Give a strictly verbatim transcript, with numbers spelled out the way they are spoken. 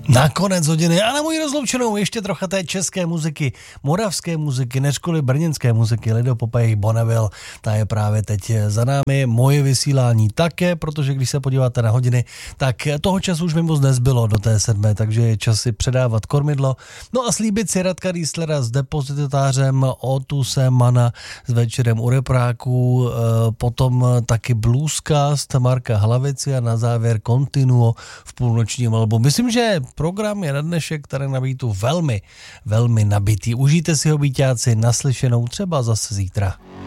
Na konec hodiny a na můj rozloučenou ještě trocha té české muziky, moravské muziky, než kvůli brněnské muziky, Lido Popej Bonneville, ta je právě teď za námi, moje vysílání také, protože když se podíváte na hodiny, tak toho času už mi moc nezbylo do té sedmé, takže je čas si předávat kormidlo. No a slíbit si Radka Rýslera s depozitářem Otuse Mana s večerem u repráků, potom taky Bluescast Marka Hlavici a na závěr Continuo v půlnočním albu. Myslím, že program je na dnešek, který nabíjí tu velmi, velmi nabitý. Užijte si ho, býťáci, naslyšenou třeba zase zítra.